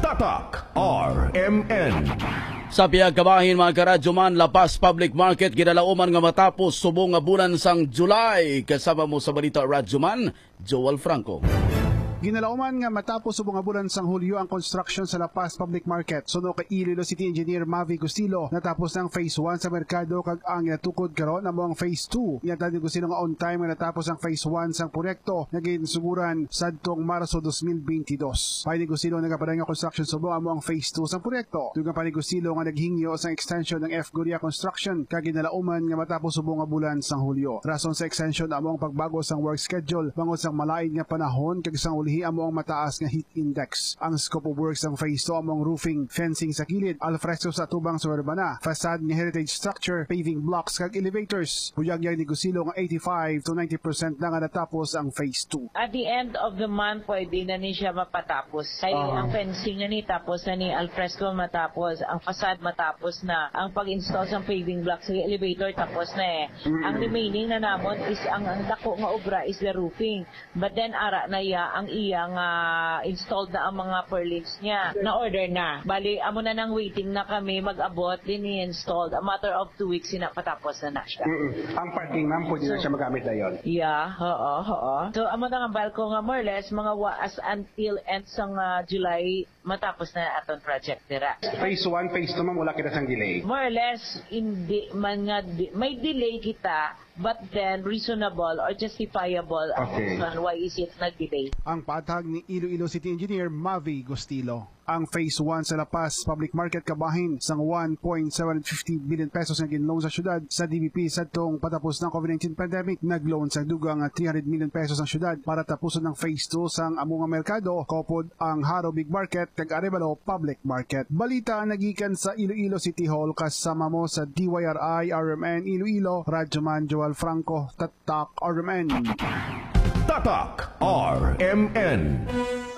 Tatak RMN. Sa piyag kabahin mga karadyoman, Lapas Public Market ginalauman nga matapos subong nga bulan sang July. Kasama mo sa balita Radyoman, Joel Franco. Ginalauman nga matapos subong nga bulan sang Hulyo ang construction sa La Paz Public Market. Suno kay Iloilo City Engineer Mavi Gustilo, natapos ng Phase 1 sa merkado kag ang natukod karon amo ang Phase 2. Yatadi Gustilo nga on time nga natapos ang Phase 1 sang proyekto nga ginsuguran sadtong Marso 2022. Pay ni Gustilo nagapaday nga construction subong amo ang Phase 2 sang proyekto. Dugang pa ni Gustilo nga naghingyo sang extension ng F. Guria Construction kag ginalauman nga matapos subong nga bulan sang Hulyo. Rason sa extension amo ang pagbago sang work schedule bangod sang malain nga panahon kag sang ulihi amo ang mataas nga heat index. Ang scope of works ng Phase 2 among roofing, fencing sa kilid, alfresco sa tubang sa urbana, facade nga heritage structure, paving blocks kag elevators. Huyagyag ni Gusilo nga 85 to 90% na nga natapos ang Phase 2. At the end of the month, pwede na ni siya mapatapos. Kaya ang fencing na ni tapos na ni alfresco matapos, ang facade matapos na, ang pag-install sa paving blocks sa elevator tapos na eh. Ang remaining na namon is ang dako nga obra is the roofing. But then ara na ya ang iyang installed na ang mga purlins niya. Na-order na. Bali, amo na nang waiting na kami mag-abot din i-installed. A matter of 2 weeks sinapatapos na siya. Ang parking ma'am, pwede na siya magamit na yun? Yeah, oo. So, amo na nga balko nga more or less, mga as until end sang July, matapos na atong project nila. Phase 1, Phase 2 ma'am, wala kita sang delay? More or less, may delay kita, but then reasonable or justifiable ang why is it nag-delay. Ang patag ni Iloilo City Engineer Mavi Gustilo. Ang Phase 1 sa La Paz Public Market kabahin sang 1.750 billion pesos nga ginloan sa syudad sa DBP sadtong patapos ng COVID-19 pandemic. Nagloan sa dugang 300 million pesos ang syudad para tapuson ng Phase 2 sang among merkado, kopod ang Haro Big Market kag Arevalo Public Market. Balita nagikan sa Iloilo City Hall kasama mo sa DYRI RMN Iloilo, Radyoman Joel Franco, Tatak RMN. Tatak RMN.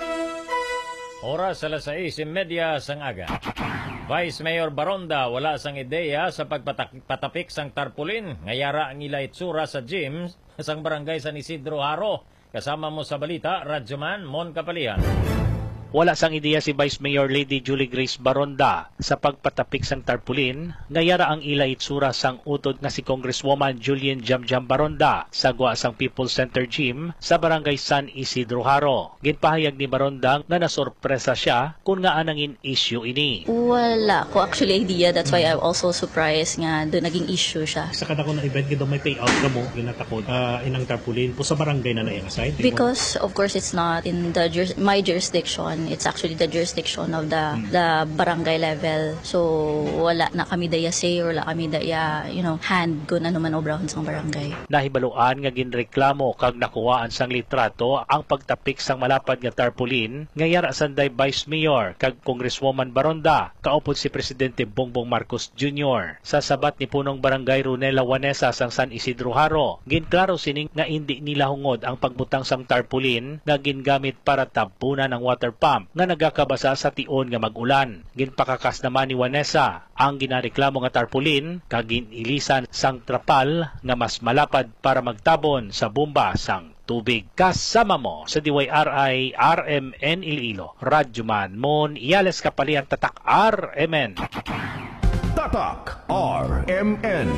Oras alas 6:30 sang aga. Vice Mayor Baronda wala sang ideya sa pagpatapik sang tarpulin. Ngayara ang ila itsura sa gym sang barangay San Isidro Haro. Kasama mo sa balita, Radyoman Mon Kapalian. Wala sang ideya si Vice Mayor Lady Julie Grace Baronda sa pagpatapik sang tarpulin, ngayara ang ila itsura sang utod nga si Congresswoman Julian Jamjam Baronda sa gwa sang People's Center Gym sa barangay San Isidro Haro. Ginpahayag ni Baronda nga nasorpresa siya kung nga anangin issue ini. Wala ko actually idea, that's why I'm also surprised nga doon naging issue siya. Sa kada ko na event gito may payout ka mo ginatakod inang tarpulin po sa barangay na na-assign. Because of course it's not in the my jurisdiction. It's actually the jurisdiction of the barangay level. So wala na kami daya say or wala kami daya hand kung ano man obrahon sa barangay. Nahibaluan nga ginreklamo kag nakuwaan sang litrato ang pagtapik sang malapad nga tarpaulin ngayara sanday Vice Mayor kag Congresswoman Baronda kaupod si Presidente Bongbong Marcos Jr. Sa sabat ni punong barangay Runela Wanesa sang San Isidro Haro, ginklaro sining nga hindi nila hungod ang pagbutang sang tarpaulin nga gingamit para tapunan ng water pump nga nagakabasa sa tion nga mag-ulan. Ginpakakas naman ni Wanesa ang ginareklamo nga tarpaulin kag ginilisan sang trapal nga mas malapad para magtabon sa bomba sang tubig. Kasama mo sa DYRI RMN Iloilo, Radyoman Mon Iales Kapalian, Tatak RMN. Tatak RMN.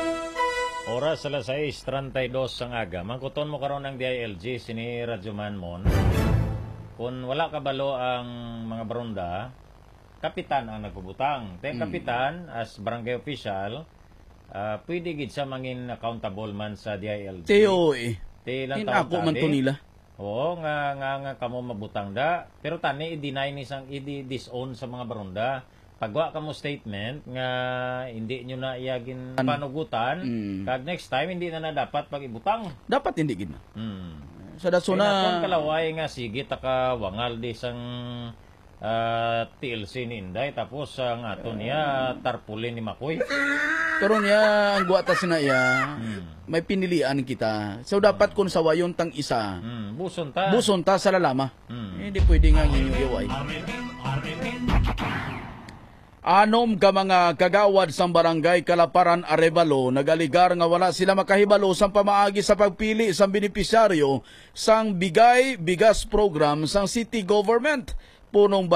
Oras alas 6:32 sang aga. Mangkuton mo karon ng DILG sini Radyoman Mon. Kung wala kabalo ang mga baronda, kapitan ang nagpubutang. Ten kapitan as barangay official, pwede gid sa mangin accountable man sa DILG. Teo Hinako man to nila. Oo, nga kamo mabutang da. Pero tani i-deny ni sang i-disown sa mga baronda. Pagwa ka mo statement nga hindi nyo na iyagin panugutan, kag next time hindi na dapat pag-ibutang. Dapat hindi gid. Sa So dasuna kalaway nga sige taka wangal di sang TLC ni Inday tapos ang ato niya tarpulin ni Makoy. karon ya ang guwata sina ya may pinilian kita. So dapat kung sawayon tang isa. Buson ta sa lalama. Hindi pwede nga iway. Anom ka mga kagawad sa barangay Kalaparan, Arevalo nagaligar nga wala sila makahibalo sa pamaagi sa pagpili sa benepisyaryo sang bigay bigas program sang city government. Punong